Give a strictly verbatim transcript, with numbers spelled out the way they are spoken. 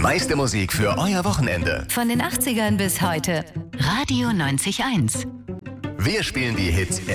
meiste Musik für euer Wochenende. Von den achtzigern bis heute. Radio neunzig Komma eins. Wir spielen die Hits